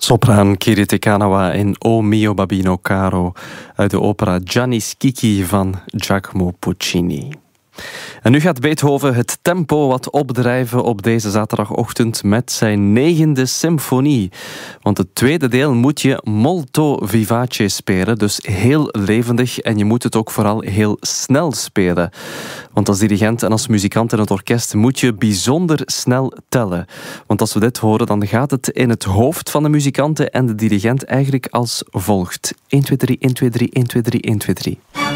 Sopraan Kirite Kanawa in O mio Babino Caro uit de opera Gianni Schicchi van Giacomo Puccini. En nu gaat Beethoven het tempo wat opdrijven op deze zaterdagochtend met zijn 9e symfonie. Want het tweede deel moet je molto vivace spelen, dus heel levendig, en je moet het ook vooral heel snel spelen. Want als dirigent en als muzikant in het orkest moet je bijzonder snel tellen. Want als we dit horen, dan gaat het in het hoofd van de muzikanten en de dirigent eigenlijk als volgt. 1, 2, 3, 1, 2, 3, 1, 2, 3, 1, 2, 3.